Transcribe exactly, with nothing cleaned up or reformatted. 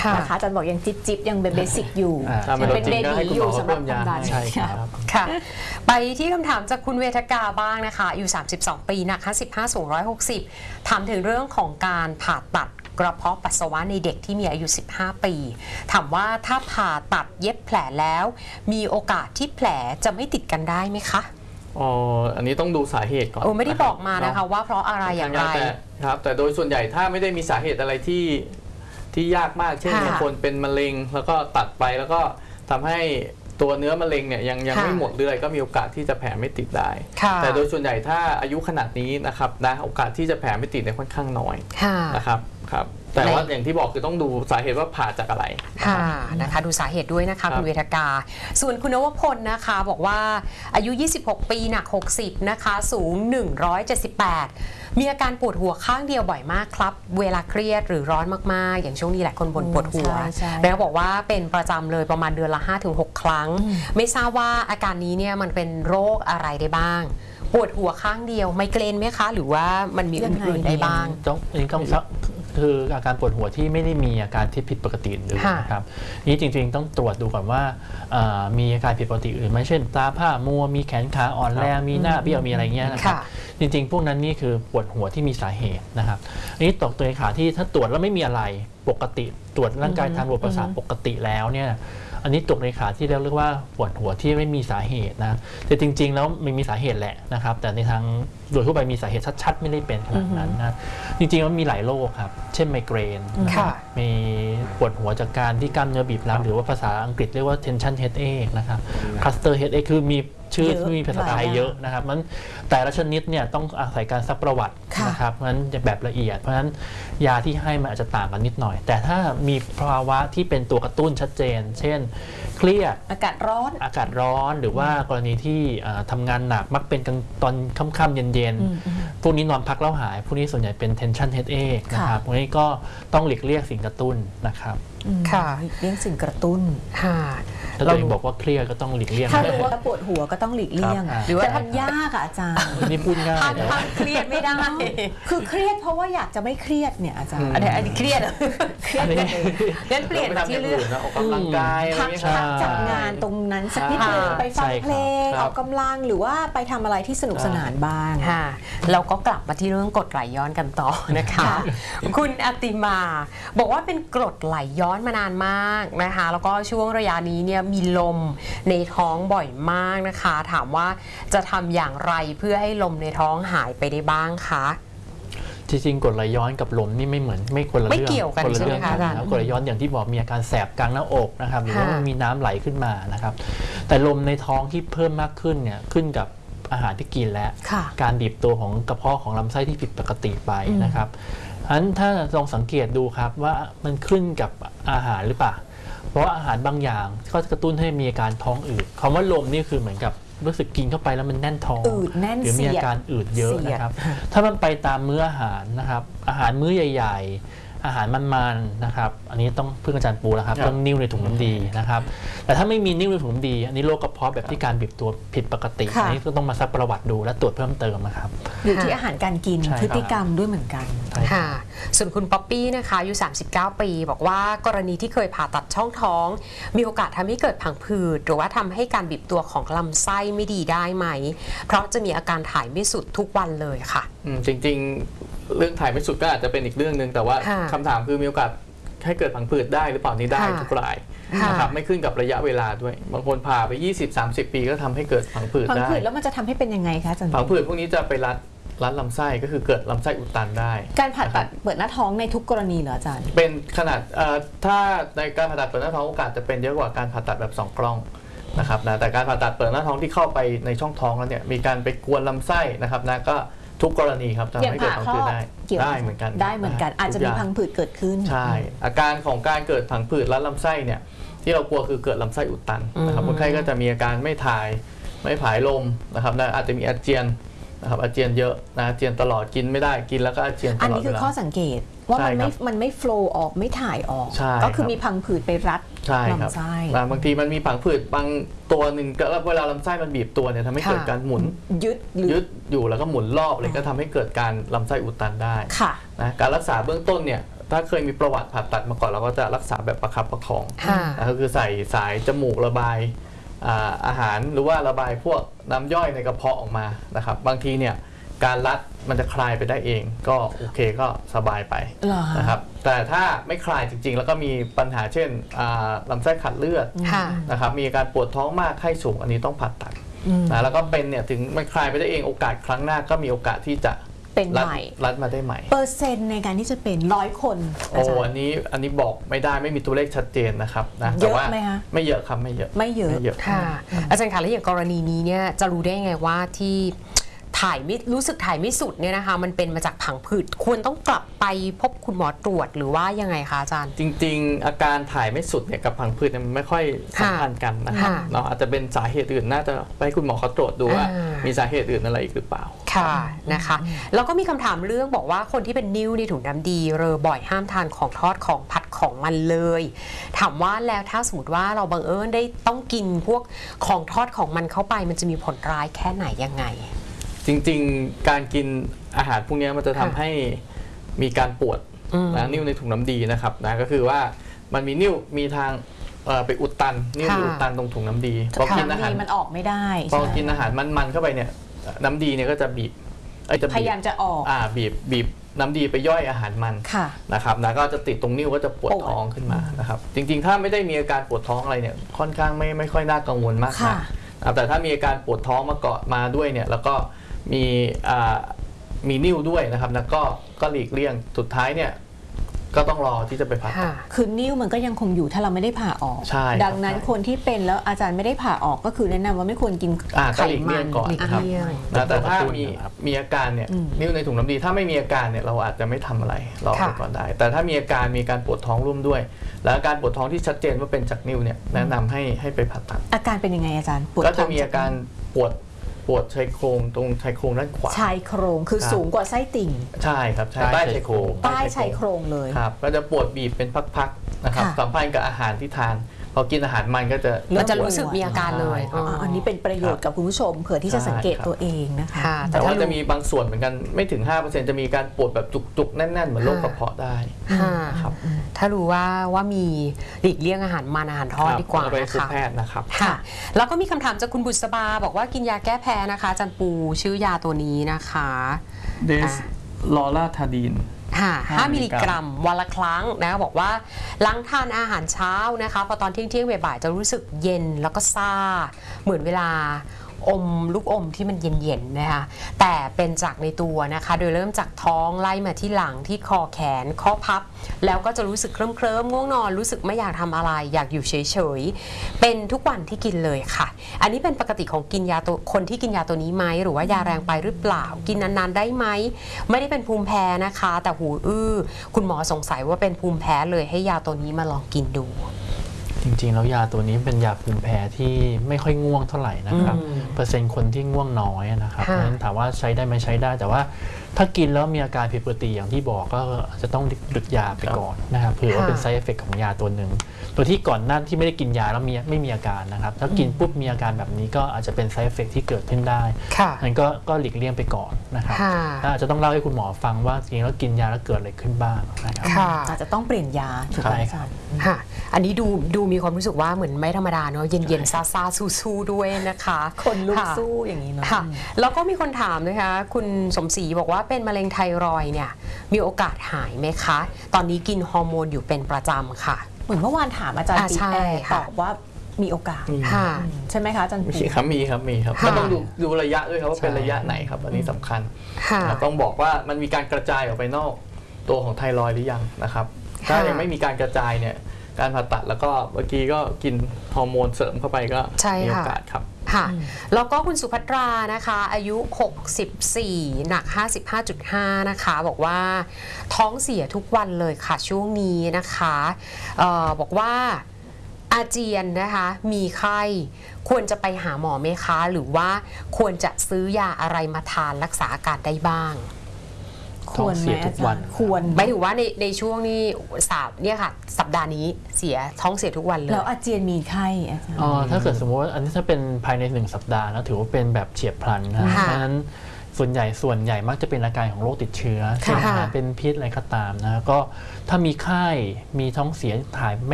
นะคะอาจารย์บอกยังจิ๊บจิ๊บยังเป็นเบสิกอยู่ยังเป็นเบบีอยู่สำหรับความดันใช่ครับค่ะไปที่คำถามจากคุณเวทกาบ้างนะคะอายุสามสิบสองปีหนักห้าสิบห้าสูงหนึ่งร้อยหกสิบถามถึงเรื่องของการผ่าตัดกระเพาะปัสสาวะในเด็กที่มีอายุสิบห้าปีถามว่าถ้าผ่าตัดเย็บแผลแล้วมีโอกาสที่แผลจะไม่ติดกันได้ไหมคะอ๋ออันนี้ต้องดูสาเหตุก่อนโอ้ไม่ได้บอกมานะคะว่าเพราะอะไรอย่างไรครับแต่โดยส่วนใหญ่ถ้าไม่ได้มีสาเหตุอะไรที่ที่ยากมากเช่นบางคนเป็นมะเร็งแล้วก็ตัดไปแล้วก็ทำให้ตัวเนื้อมะเร็งเนี่ยยังยังไม่หมดเรื่อยก็มีโอกาสที่จะแผลไม่ติดได้แต่โดยส่วนใหญ่ถ้าอายุขนาดนี้นะครับนะโอกาสที่จะแผลไม่ติดเนี่ยค่อนข้างน้อยนะครับครับแต่ว่าอย่างที่บอกคือต้องดูสาเหตุว่าผ่าจากอะไรค่ะนะคะดูสาเหตุด้วยนะคะคุณเวทกาส่วนคุณนวพลนะคะบอกว่าอายุยี่สิบหกปีหนักหกสิบนะคะสูงหนึ่งร้อยเจ็ดสิบแปดมีอาการปวดหัวข้างเดียวบ่อยมากครับเวลาเครียดหรือร้อนมากๆอย่างช่วงนี้หลายคนบ่นปวดหัวแล้วบอกว่าเป็นประจำเลยประมาณเดือนละ ห้าถึงหก ครั้งไม่ทราบว่าอาการนี้เนี่ยมันเป็นโรคอะไรได้บ้างปวดหัวข้างเดียวไมเกรนไหมคะหรือว่ามันมีอื่นๆได้บ้างต้องต้องคืออาการปวดหัวที่ไม่ได้มีอาการที่ผิดปกติอื่นนะครับนี่จริงๆต้องตรวจดูก่อนว่ามีอาการผิดปกติอื่นไหมเช่นตาผ้ามัวมีแขนขาอ่อนแรงมีหน้าเบี้ยวมีอะไรเงี้ยนะครับจริงๆพวกนั้นนี่คือปวดหัวที่มีสาเหตุนะครับนี่ตกตัวขาที่ถ้าตรวจแล้วไม่มีอะไรปกติตรวจร่างกายทางระบบประสาทปกติแล้วเนี่ยอันนี้ตกในขาที่เรียกว่าปวดหัวที่ไม่มีสาเหตุนะแต่จริงๆแล้วมันมีสาเหตุแหละนะครับแต่ในทางโดยทั่วไปมีสาเหตุชัดๆไม่ได้เป็นขนาดนั้นนะจริงๆแล้วมีหลายโรคครับเช่นไมเกรนมีปวดหัวจากการที่กล้ามเนื้อบีบรัดหรือว่าภาษาอังกฤษเรียกว่า tension headache นะครับ cluster headache คือมีชื่อที่มีภาษาไทยเยอะนะครับมันแต่ละชนิดเนี่ยต้องอาศัยการซักประวัตินะครับเพราะฉะนั้นจะแบบละเอียดเพราะฉะนั้นยาที่ให้มันอาจจะต่างกันนิดหน่อยแต่ถ้ามีภาวะที่เป็นตัวกระตุ้นชัดเจนเช่นเครียดอากาศร้อนอากาศร้อนหรือว่ากรณีที่ทำงานหนักมักเป็นตอนค่ำๆเย็นๆพวกนี้นอนพักแล้วหายพวกนี้ส่วนใหญ่เป็น tension headache นะครับพวกนี้ก็ต้องหลีกเลี่ยงสิ่งกระตุ้นนะครับค่ะเลี่ยงสิ่งกระตุ้นค่ะถ้าตัวเองบอกว่าเครียดก็ต้องหลีกเลี่ยงถ้ารู้ว่าปวดหัวก็ต้องหลีกเลี่ยงแต่ทำยากอะอาจารย์นี่พูดง่ายเครียดไม่ได้คือเครียดเพราะว่าอยากจะไม่เครียดเนี่ยอาจารย์อันนี้เครียดเครียดเลยงั้นเปลี่ยนที่เรื่องออกกำลังกายพักจากงานตรงนั้นสักนิดนึงไปฟังเพลงออกกำลังหรือว่าไปทำอะไรที่สนุกสนานบ้างค่ะเราก็กลับมาที่เรื่องกรดไหลย้อนกันต่อนะคะคุณอติมาบอกว่าเป็นกรดไหลย้อนมานานมากนะคะแล้วก็ช่วงระยะนี้เนี่ยมีลมในท้องบ่อยมากนะคะถามว่าจะทำอย่างไรเพื่อให้ลมในท้องหายไปได้บ้างคะจริงๆกรดไหลย้อนกับลมนี่ไม่เหมือนไม่คนละเรื่องไม่เกี่ยวกันใช่ไหมคะอาจารย์กรดไหลย้อนอย่างที่บอกมีอาการแสบกลางหน้าอกนะครับหรือว่ามีน้ำไหลขึ้นมานะครับแต่ลมในท้องที่เพิ่มมากขึ้นเนี่ยขึ้นกับอาหารที่กินและการบีบตัวของกระเพาะของลำไส้ที่ผิดปกติไปนะครับฉะนั้นถ้าลองสังเกตดูครับว่ามันขึ้นกับอาหารหรือเปล่าเพราะอาหารบางอย่างก็กระตุ้นให้มีอาการท้องอืดคำว่าลมนี่คือเหมือนกับรู้สึกกินเข้าไปแล้วมันแน่นท้องหรือมีอาการอืดเยอะนะครับถ้ามันไปตามมื้ออาหารนะครับอาหารมื้อใหญ่ๆอาหารมันๆนะครับอันนี้ต้องพึ่งอาจารย์ปูแล้วครับต้องนิ่วในถุงน้ำดีนะครับแต่ถ้าไม่มีนิ่วในถุงน้ำดีอันนี้โรคกระเพาะแบบที่การบีบตัวผิดปกติอันนี้ก็ต้องมาซักประวัติดูและตรวจเพิ่มเติมนะครับอยู่ที่อาหารการกินพฤติกรรมด้วยเหมือนกันค่ะส่วนคุณป๊อปปี้นะคะอายุสามสิบเก้าปีบอกว่ากรณีที่เคยผ่าตัดช่องท้องมีโอกาสทำให้เกิดผังผืดหรือว่าทำให้การบีบตัวของลำไส้ไม่ดีได้ไหมเพราะจะมีอาการถ่ายไม่สุดทุกวันเลยค่ะจริงๆเรื่องถ่ายไม่สุดก็อาจจะเป็นอีกเรื่องนึงแต่ว่าคำถามคือมีโอกาสให้เกิดผังผืดได้หรือเปล่านี่ได้ทุกรายนะครับไม่ขึ้นกับระยะเวลาด้วยบางคนผ่าไป ยี่สิบ สามสิบ ปีก็ทำให้เกิดผังผืดได้ผังผืดแล้วมันจะทำให้เป็นยังไงคะอาจารย์ผังผืดพวกนี้จะไปรัดรัดลำไส้ก็คือเกิดลำไส้อุดตันได้การผ่าตัดเปิดหน้าท้องในทุกกรณีเหรออาจารย์เป็นขนาดถ้าในการผ่าตัดเปิดหน้าท้องโอกาสจะเป็นเยอะกว่าการผ่าตัดแบบสองกล้องนะครับนะแต่การผ่าตัดเปิดหน้าท้องที่เข้าไปในช่องท้องแล้วเนี่ยมีการไปกวนลำไส้นะครับนะก็ทุกกรณีครับจะทำให้เกิดผังผืดได้ได้เหมือนกันได้เหมือนกันอาจจะมีผังผืดเกิดขึ้นใช่อาการของการเกิดผังผืดรัดลำไส้เนี่ยที่เรากลัวคือเกิดลำไส้อุดตันนะครับคนไข้ก็จะมีอาการไม่ถ่ายไม่ผายลมนะครับนะอาจจะมีอาเจียนนะครับอาเจียนเยอะนะอาเจียนตลอดกินไม่ได้กินแล้วก็อาเจียนตลอดอันนี้คือข้อสังเกตว่ามันไม่มันไม่โฟล์ออกไม่ถ่ายออกก็คือมีผังผืดไปรัดลำไส้บางทีมันมีผังผืดบางตัวหนึ่งก็เวลาลำไส้มันบีบตัวเนี่ยทำให้เกิดการหมุนยึดยึดอยู่แล้วก็หมุนรอบเลยก็ทำให้เกิดการลำไส้อุดตันได้นะการรักษาเบื้องต้นเนี่ยถ้าเคยมีประวัติผ่าตัดมาก่อนเราก็จะรักษาแบบประคับประคองค่ะก็คือใส่สายจมูกระบายอาอาหารหรือว่าระบายพวกน้ำย่อยในกระเพาะออกมานะครับบางทีเนี่ยการรัดมันจะคลายไปได้เองก็โอเคก็สบายไปเหรอนะครับแต่ถ้าไม่คลายจริงๆ แล้วก็มีปัญหาเช่นลำไส้ขัดเลือดค่ะนะครับมีอาการปวดท้องมากไข้สูงอันนี้ต้องผ่าตัดนะแล้วก็เป็นเนี่ยถึงไม่คลายไปได้เองโอกาสครั้งหน้าก็มีโอกาสที่จะเป็นใหม่รัดมาได้ใหม่เปอร์เซ็นต์ในการที่จะเป็นร้อยคนโอ้อันนี้อันนี้บอกไม่ได้ไม่มีตัวเลขชัดเจนนะครับนะเยแต่อะว่าไหมคะไม่เยอะครับไม่เยอะไม่เยอะไม่เยอะค่ะอาจารย์คะแล้วอย่างกรณีนี้เนี่ยจะรู้ได้ไงว่าที่ถ่ายไม่รู้สึกถ่ายไม่สุดเนี่ยนะคะมันเป็นมาจากผังผืดควรต้องกลับไปพบคุณหมอตรวจหรือว่ายังไงคะอาจารย์จริงๆ อาการถ่ายไม่สุดเนี่ยกับพังผืดเนี่ยมันไม่ค่อยสัมพันธ์กันนะครับค่ะเนาะอาจจะเป็นสาเหตุอื่นน่าจะไปให้คุณหมอเขาตรวจดูว่าอ่ามีมีสาเหตุอื่นอะไรอีกหรือเปล่าค่ะนะคะแล้วก็มีคำถามเรื่องบอกว่าคนที่เป็นนิ้วในถุงน้ำดีเรอบ่อยห้ามทานของทอดของผัดของมันเลยถามว่าแล้วถ้าสมมติว่าเราบังเอิญได้ต้องกินพวกของทอดของมันเข้าไปมันจะมีผลร้ายแค่ไหนยังไงจริงๆ การกินอาหารพวกนี้มันจะทำให้มีการปวดนะนิ้วในถุงน้ำดีนะครับนะก็คือว่ามันมีนิ้วมีทางไปอุดตันนิ้วไปอุดตันตรงถุงน้ำดีพอกินอาหารมันออกไม่ได้พอกินอาหารมันๆเข้าไปเนี่ยน้ำดีเนี่ยก็จะบีบพยายามจะออกอ่าบีบบีบน้ำดีไปย่อยอาหารมันนะครับนะก็จะติดตรงนิ้วก็จะปวดท้องขึ้นมานะครับจริงๆถ้าไม่ได้มีอาการปวดท้องอะไรเนี่ยค่อนข้างไม่ไม่ค่อยน่ากังวลมากนะแต่ถ้ามีอาการปวดท้องมาเกาะมาด้วยเนี่ยแล้วก็มีมีนิ่วด้วยนะครับแล้วก็ก็หลีกเลี่ยงสุดท้ายเนี่ยก็ต้องรอที่จะไปผ่าตัดคือนิ่วมันก็ยังคงอยู่ถ้าเราไม่ได้ผ่าออกดังนั้นคนที่เป็นแล้วอาจารย์ไม่ได้ผ่าออกก็คือแนะนำว่าไม่ควรกินไขมันก่อนครับแต่ถ้ามีมีอาการเนี่ยนิ่วในถุงน้ำดีถ้าไม่มีอาการเนี่ยเราอาจจะไม่ทำอะไรรอไปก่อนได้แต่ถ้ามีอาการมีการปวดท้องร่วมด้วยแล้วอาการปวดท้องที่ชัดเจนว่าเป็นจากนิ่วเนี่ยแนะนำให้ให้ไปผ่าตัดอาการเป็นยังไงอาจารย์ก็จะมีอาการปวดปวดชายโครงตรงชายโครงด้านขวาชายโครงคือสูงกว่าไส้ติ่งใช่ครับใต้ชายโครงใต้ชายโครงเลยครับก็จะปวดบีบเป็นพักๆนะครับสัมพันธ์กับอาหารที่ทานพอกินอาหารมันก็จะมันจะรู้สึกมีอาการเลยอันนี้เป็นประโยชน์กับคุณผู้ชมเผื่อที่จะสังเกตตัวเองนะคะแต่ว่าจะมีบางส่วนเหมือนกันไม่ถึง ห้าเปอร์เซ็นต์ จะมีการปวดแบบจุกๆแน่นๆเหมือนโรคกระเพาะได้ครับถ้ารู้ว่าว่ามีหลีกเลี่ยงอาหารมันอาหารทอดดีกว่าไปพบแพทย์นะครับค่ะแล้วก็มีคำถามจากคุณบุษบาบอกว่ากินยาแก้แพ้นะคะจันปูชื่อยาตัวนี้นะคะเดสลอราทาดีนห้ามิลลิกรัมวันละครั้งนะบอกว่าหลังทานอาหารเช้านะคะพอตอนเที่ยงเที่ยงบ่ายๆจะรู้สึกเย็นแล้วก็ซ่าเหมือนเวลาอมลูกอมที่มันเย็นๆนะคะแต่เป็นจากในตัวนะคะโดยเริ่มจากท้องไล่มาที่หลังที่คอแขนข้อพับแล้วก็จะรู้สึกเคลิ้มเคลิ้มง่วงนอนรู้สึกไม่อยากทำอะไรอยากอยู่เฉยๆเป็นทุกวันที่กินเลยค่ะอันนี้เป็นปกติของกินยาตัวคนที่กินยาตัวนี้ไหมหรือว่ายาแรงไปหรือเปล่ากินนานๆได้ไหมไม่ได้เป็นภูมิแพ้นะคะแต่หูอื้อคุณหมอสงสัยว่าเป็นภูมิแพ้เลยให้ยาตัวนี้มาลองกินดูจริงๆแล้วยาตัวนี้เป็นยาภูมิแพ้ที่ไม่ค่อยง่วงเท่าไหร่นะครับเปอร์เซ็นต์คนที่ง่วงน้อยนะครับเพราะฉะนั้นถามว่าใช้ได้ไหมใช้ได้แต่ว่าถ้ากินแล้วมีอาการผิดปกติอย่างที่บอกก็จะต้องหยุดยาไปก่อนนะครับเผื่อว่าเป็น side effect ของยาตัวหนึ่งตัวที่ก่อนหน้าที่ไม่ได้กินยาแล้วมีไม่มีอาการนะครับถ้ากินปุ๊บมีอาการแบบนี้ก็อาจจะเป็น side effect ที่เกิดขึ้นได้งั้นก็ก็หลีกเลี่ยงไปก่อนนะครับอาจจะต้องเล่าให้คุณหมอฟังว่าจริงแล้วกินยาแล้วเกิดอะไรขึ้นบ้างนะครับอาจจะต้องเปลี่ยนยาถูกไหมอาจารย์ค่ะอันนี้ดูดูมีความรู้สึกว่าเหมือนไม่ธรรมดาเนาะเย็นๆซาๆสู้ๆด้วยนะคะคนลุกสู้อย่างนี้เนาะแล้วก็มีคนถามนะคะคุณสมศรีบอกว่าเป็นมะเร็งไทรอยด์เนี่ยมีโอกาสหายไหมคะตอนนี้กินฮอร์โมนอยู่เป็นประจำค่ะเหมือนเมื่อวานถามอาจารย์ปีแอร์ตอบว่ามีโอกาสใช่ไหมคะอาจารย์มีครับมีครับมีครับก็ต้องดูดูระยะด้วยครับว่าเป็นระยะไหนครับอันนี้สำคัญต้องบอกว่ามันมีการกระจายออกไปนอกตัวของไทรอยด์หรือยังนะครับถ้ายังไม่มีการกระจายเนี่ยการผ่าตัดแล้วก็เมื่อกี้ก็กินฮอร์โมนเสริมเข้าไปก็มีโอกาสครับค่ะแล้วก็คุณสุภัตรานะคะอายุหกสิบสี่หนัก ห้าสิบห้าจุดห้า นะคะบอกว่าท้องเสียทุกวันเลยค่ะช่วงนี้นะคะเอ่อบอกว่าอาเจียนนะคะมีไข้ควรจะไปหาหมอไหมคะหรือว่าควรจะซื้อยาอะไรมาทานรักษาอาการได้บ้างควรไหมอาจารย์ควรไม่ถือว่าในในช่วงนี้สาบเนี่ยค่ะสัปดาห์นี้เสียท้องเสียทุกวันเลยแล้วอาเจียนมีไข้อาจารย์อ๋อถ้าเกิดสมมติว่าอันนี้ถ้าเป็นภายในหนึ่งสัปดาห์นะถือว่าเป็นแบบเฉียบพลันนะเพราะฉะนั้นส่วนใหญ่ส่วนใหญ่มักจะเป็นอาการของโรคติดเชื้อเช่นอาหารเป็นพิษอะไรก็ตามนะก็ถ้ามีไข้มีท้องเสียถ่าย